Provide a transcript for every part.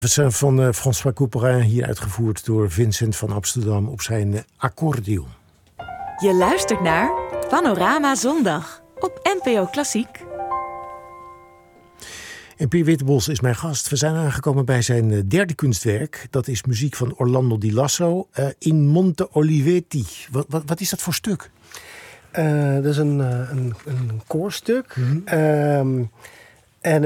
Van François Couperin, hier uitgevoerd door Vincent van Amsterdam op zijn accordeon. Je luistert naar Panorama Zondag op NPO Klassiek. En Pier Wittebos is mijn gast. We zijn aangekomen bij zijn derde kunstwerk. Dat is muziek van Orlando Di Lasso, In Monte Olivetti. Wat is dat voor stuk? Dat is een koorstuk. Mm-hmm. En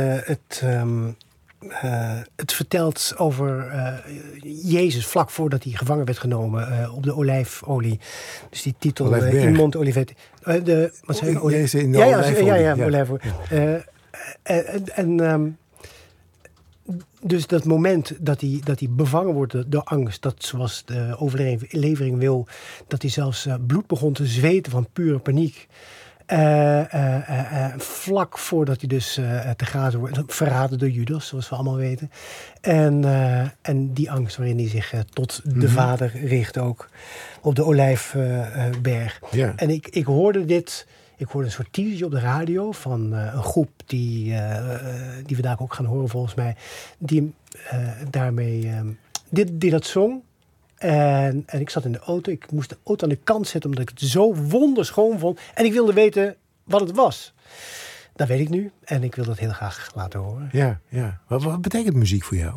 het vertelt over Jezus vlak voordat hij gevangen werd genomen op de olijfolie. Dus die titel In Monte Olivetti. Wat zei je? Jezus in de olijfolie. Olijfolie. Dus dat moment dat hij bevangen wordt door angst, dat zoals de overlevering wil, dat hij zelfs bloed begon te zweten van pure paniek. Vlak voordat hij dus te grazen wordt, verraden door Judas, zoals we allemaal weten. En die angst waarin hij zich tot de Vader richt ook op de Olijfberg. En ik hoorde dit. Ik hoorde een soort teasertje op de radio van een groep die we daar ook gaan horen volgens mij. Die daarmee die dat zong. En ik zat in de auto. Ik moest de auto aan de kant zetten omdat ik het zo wonderschoon vond. En ik wilde weten wat het was. Dat weet ik nu. En ik wil dat heel graag laten horen. Ja. Wat betekent muziek voor jou?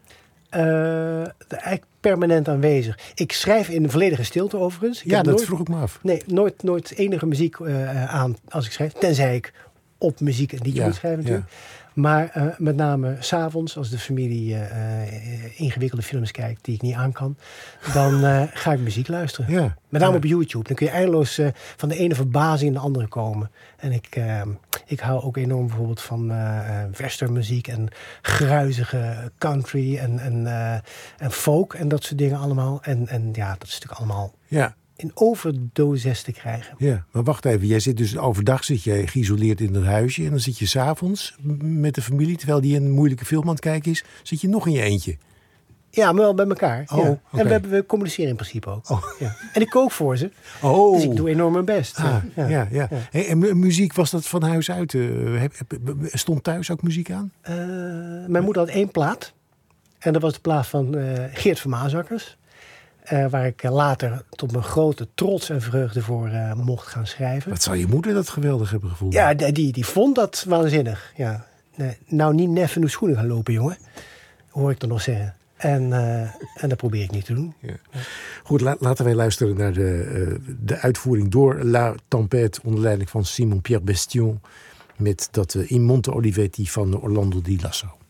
Eigenlijk permanent aanwezig. Ik schrijf in volledige stilte overigens. Vroeg ik me af. Nee, nooit enige muziek aan als ik schrijf. Tenzij ik op muziek een liedje moet schrijven natuurlijk. Ja. Maar met name 's avonds, als de familie ingewikkelde films kijkt die ik niet aan kan, dan ga ik muziek luisteren. Ja. Met name op YouTube. Dan kun je eindeloos van de ene verbazing in de andere komen. En ik hou ook enorm bijvoorbeeld van westernmuziek en gruizige country en folk en dat soort dingen allemaal. En dat is natuurlijk allemaal in overdoses te krijgen. Ja, maar wacht even. Jij zit dus overdag geïsoleerd in dat huisje en dan zit je 's avonds met de familie, terwijl die een moeilijke film aan het kijken is, zit je nog in je eentje. Ja, maar wel bij elkaar. Oh, ja. Okay. En we communiceren in principe ook. Oh. Ja. En ik kook voor ze. Oh. Dus ik doe enorm mijn best. Ja. Hey, en muziek, was dat van huis uit? Stond thuis ook muziek aan? Mijn moeder had 1 plaat. En dat was de plaat van Geert van Maasakkers. Waar ik later tot mijn grote trots en vreugde voor mocht gaan schrijven. Wat zou je moeder dat geweldig hebben gevoeld? Ja, die vond dat waanzinnig. Ja. Nou, niet neffen in de schoenen gaan lopen, jongen. Hoor ik dan nog zeggen. En dat probeer ik niet te doen. Ja. Goed, laten wij luisteren naar de uitvoering door La Tempête onder leiding van Simon Pierre Bestion met dat In Monte Olivetti van Orlando Di Lasso.